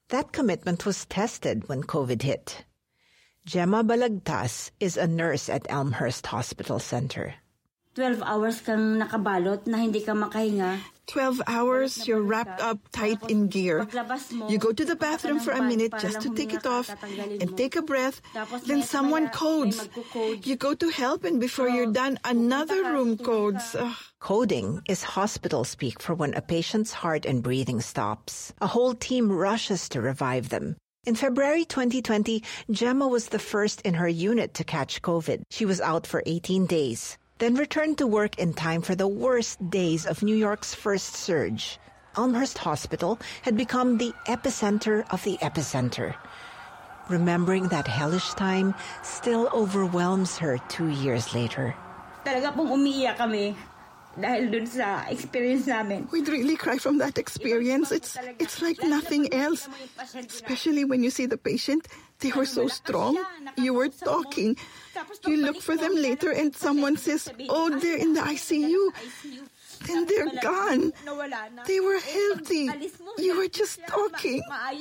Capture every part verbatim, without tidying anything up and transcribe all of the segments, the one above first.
That commitment was tested when COVID hit. Gemma Balagtas is a nurse at Elmhurst Hospital Center. twelve hours kang nakabalot na hindi ka makahinga. twelve hours, you're wrapped up tight in gear. You go to the bathroom for a minute just to take it off and take a breath. Then someone codes. You go to help, and before you're done, another room codes. Ugh. Coding is hospital speak for when a patient's heart and breathing stops. A whole team rushes to revive them. In February twenty twenty, Gemma was the first in her unit to catch COVID. She was out for eighteen days, then returned to work in time for the worst days of New York's first surge. Elmhurst Hospital had become the epicenter of the epicenter. Remembering that hellish time still overwhelms her two years later. Talaga pong umiiyak kami dahil dun sa experience namin. We'd really cry from that experience. It's it's like nothing else. Especially when you see the patient. They were so strong. You were talking. You look for them later and someone says, oh, they're in the I C U. Then they're gone. They were healthy. You were just talking.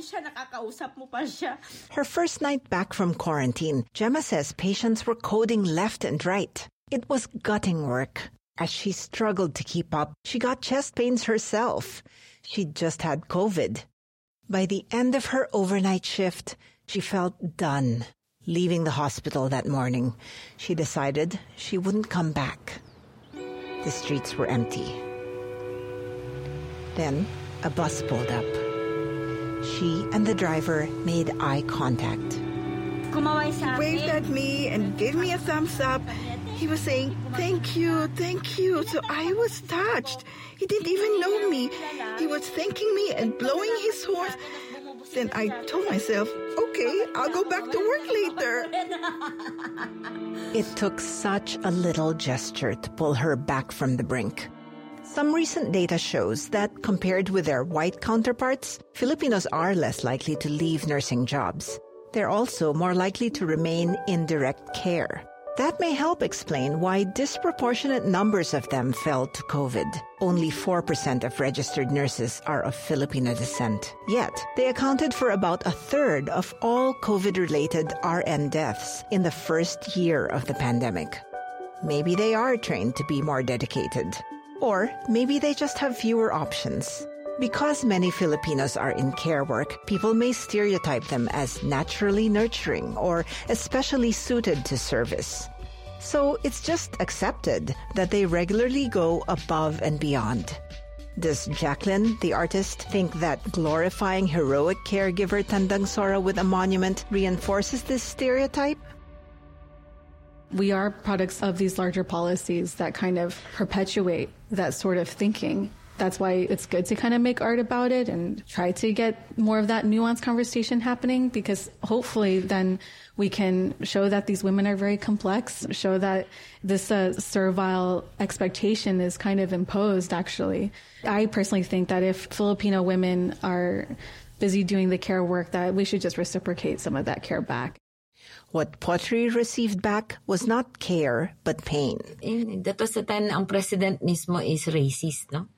Her first night back from quarantine, Gemma says patients were coding left and right. It was gutting work. As she struggled to keep up, she got chest pains herself. She'd just had COVID. By the end of her overnight shift, she felt done. Leaving the hospital that morning, she decided she wouldn't come back. The streets were empty. Then, a bus pulled up. She and the driver made eye contact. He waved at me and gave me a thumbs up. He was saying, thank you, thank you. So I was touched. He didn't even know me. He was thanking me and blowing his horn. Then I told myself, okay, I'll go back to work later. It took such a little gesture to pull her back from the brink. Some recent data shows that compared with their white counterparts, Filipinos are less likely to leave nursing jobs. They're also more likely to remain in direct care. That may help explain why disproportionate numbers of them fell to COVID. Only four percent of registered nurses are of Filipino descent. Yet, they accounted for about a third of all COVID-related R N deaths in the first year of the pandemic. Maybe they are trained to be more dedicated. Or maybe they just have fewer options. Because many Filipinos are in care work, people may stereotype them as naturally nurturing or especially suited to service. So it's just accepted that they regularly go above and beyond. Does Jacqueline, the artist, think that glorifying heroic caregiver Tandang Sora with a monument reinforces this stereotype? We are products of these larger policies that kind of perpetuate that sort of thinking. That's why it's good to kind of make art about it and try to get more of that nuanced conversation happening, because hopefully then we can show that these women are very complex, show that this uh, servile expectation is kind of imposed, actually. I personally think that if Filipino women are busy doing the care work, that we should just reciprocate some of that care back. What Potri received back was not care, but pain. That was the time ang president mismo is racist, no?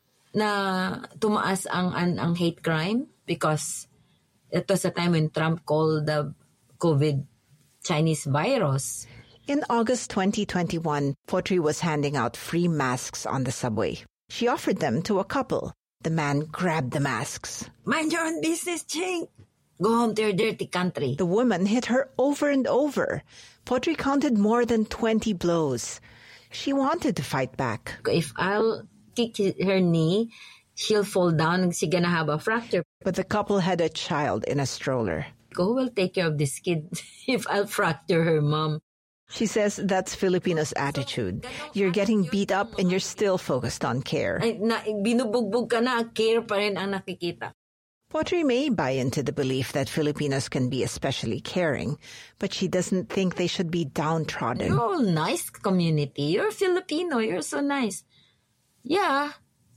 Na tumaas ang, ang, ang hate crime because it was a time when Trump called the COVID Chinese virus. In August twenty twenty-one, Potri was handing out free masks on the subway. She offered them to a couple. The man grabbed the masks. Mind your own business, Ching. Go home to your dirty country. The woman hit her over and over. Potri counted more than twenty blows. She wanted to fight back. If I'll kick her knee, she'll fall down and she's gonna have a fracture. But the couple had a child in a stroller. Who will take care of this kid if I'll fracture her mom? She says that's Filipinos' attitude. You're getting beat up and you're still focused on care. Ay, na, binubugbog ka na, care pa rin ang nakikita. Potri may buy into the belief that Filipinos can be especially caring, but she doesn't think they should be downtrodden. You're all nice community. You're Filipino. You're so nice. Yeah.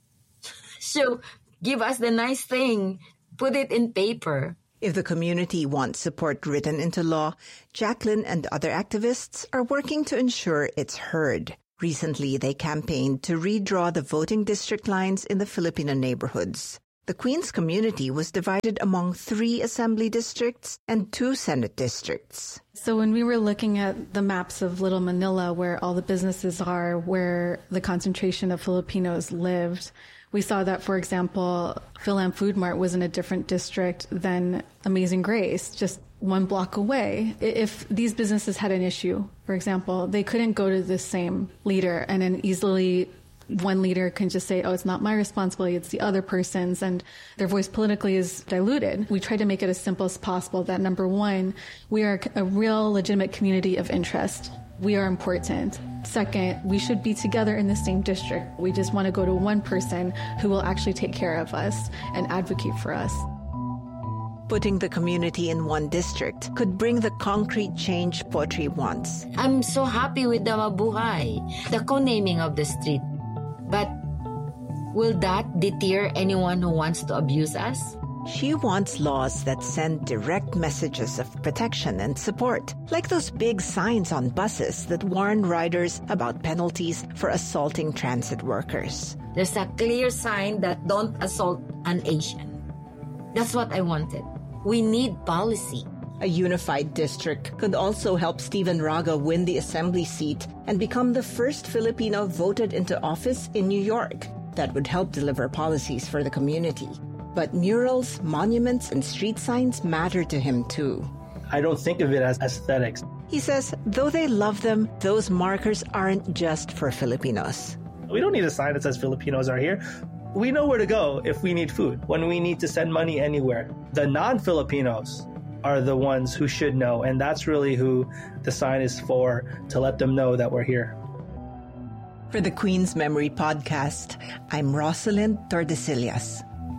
So give us the nice thing. Put it in paper. If the community wants support written into law, Jacqueline and other activists are working to ensure it's heard. Recently, they campaigned to redraw the voting district lines in the Filipino neighborhoods. The Queens community was divided among three assembly districts and two Senate districts. So when we were looking at the maps of Little Manila, where all the businesses are, where the concentration of Filipinos lived, we saw that, for example, Phil-Am Food Mart was in a different district than Amazing Grace, just one block away. If these businesses had an issue, for example, they couldn't go to the same leader and then easily one leader can just say, oh, it's not my responsibility, it's the other person's, and their voice politically is diluted. We try to make it as simple as possible that, number one, we are a real legitimate community of interest. We are important. Second, we should be together in the same district. We just want to go to one person who will actually take care of us and advocate for us. Putting the community in one district could bring the concrete change Potri wants. I'm so happy with the Mabuhay, the co-naming of the street. But will that deter anyone who wants to abuse us? She wants laws that send direct messages of protection and support, like those big signs on buses that warn riders about penalties for assaulting transit workers. There's a clear sign that don't assault an Asian. That's what I wanted. We need policy. A unified district could also help Stephen Raga win the assembly seat and become the first Filipino voted into office in New York. That would help deliver policies for the community. But murals, monuments, and street signs matter to him too. I don't think of it as aesthetics. He says, though they love them, those markers aren't just for Filipinos. We don't need a sign that says Filipinos are here. We know where to go if we need food, when we need to send money anywhere. The non-Filipinos are the ones who should know, and that's really who the sign is for, to let them know that we're here. For the Queen's Memory Podcast, I'm Rosalind Tordesillas.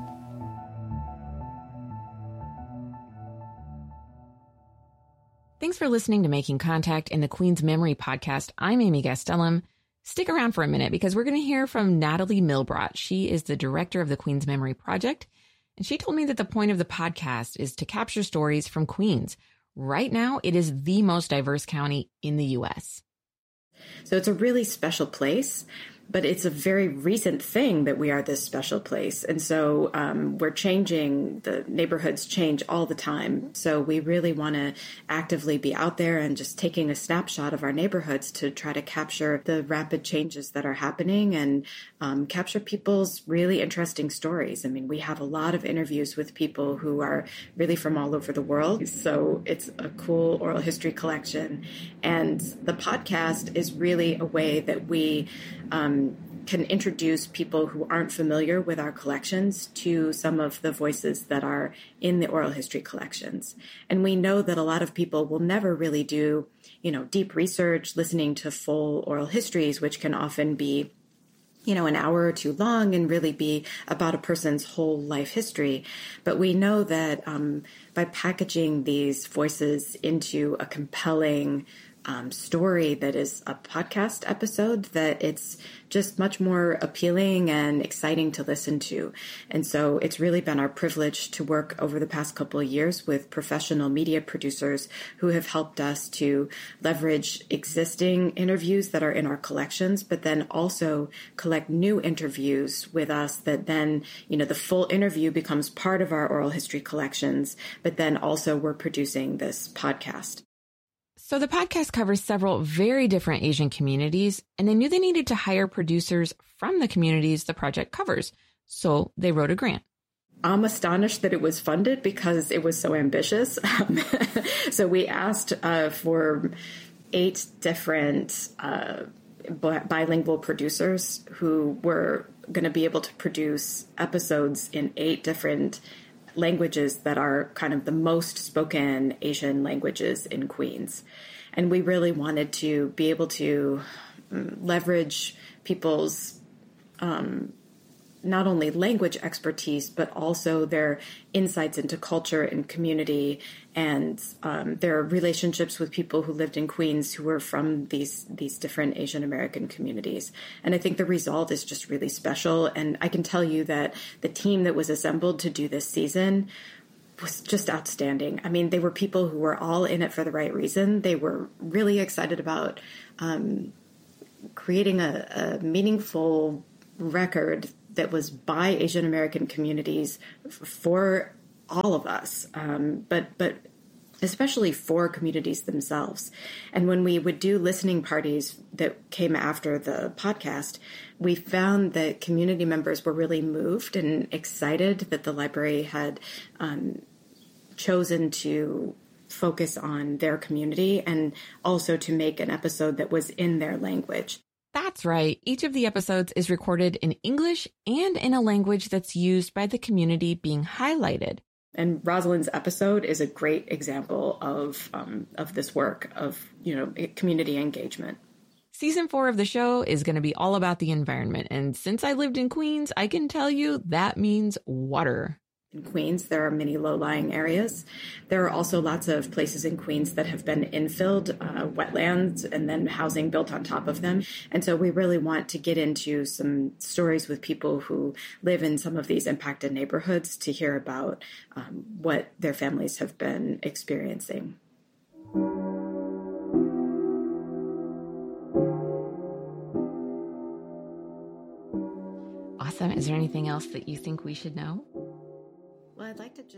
Thanks for listening to Making Contact in the Queen's Memory Podcast. I'm Amy Gastelum. Stick around for a minute because we're going to hear from Natalie Milbrot. She is the director of the Queen's Memory Project, and she told me that the point of the podcast is to capture stories from Queens. Right now, it is the most diverse county in the U S. So it's a really special place, but it's a very recent thing that we are this special place. And so um, we're changing, the neighborhoods change all the time. So we really want to actively be out there and just taking a snapshot of our neighborhoods to try to capture the rapid changes that are happening and um, capture people's really interesting stories. I mean, we have a lot of interviews with people who are really from all over the world. So it's a cool oral history collection. And the podcast is really a way that we um, can introduce people who aren't familiar with our collections to some of the voices that are in the oral history collections. And we know that a lot of people will never really do, you know, deep research, listening to full oral histories, which can often be, you know, an hour or two long and really be about a person's whole life history. But we know that um, by packaging these voices into a compelling Um, story that is a podcast episode, that it's just much more appealing and exciting to listen to. And so it's really been our privilege to work over the past couple of years with professional media producers who have helped us to leverage existing interviews that are in our collections, but then also collect new interviews with us that then, you know, the full interview becomes part of our oral history collections, but then also we're producing this podcast. So the podcast covers several very different Asian communities, and they knew they needed to hire producers from the communities the project covers. So they wrote a grant. I'm astonished that it was funded because it was so ambitious. So we asked uh, for eight different uh, bilingual producers who were going to be able to produce episodes in eight different languages that are kind of the most spoken Asian languages in Queens. And we really wanted to be able to um, leverage people's um, not only language expertise, but also their insights into culture and community and um, their relationships with people who lived in Queens who were from these these different Asian American communities. And I think the result is just really special. And I can tell you that the team that was assembled to do this season was just outstanding. I mean, they were people who were all in it for the right reason. They were really excited about um, creating a, a meaningful record that was by Asian American communities f- for all of us, um, but but especially for communities themselves. And when we would do listening parties that came after the podcast, we found that community members were really moved and excited that the library had um, chosen to focus on their community and also to make an episode that was in their language. That's right. Each of the episodes is recorded in English and in a language that's used by the community being highlighted. And Rosalind's episode is a great example of um, of this work of, you know, community engagement. Season four of the show is going to be all about the environment. And since I lived in Queens, I can tell you that means water. In Queens, there are many low-lying areas. There are also lots of places in Queens that have been infilled, uh, wetlands, and then housing built on top of them. And so we really want to get into some stories with people who live in some of these impacted neighborhoods to hear about um, what their families have been experiencing. Awesome. Is there anything else that you think we should know? Well, I'd like to just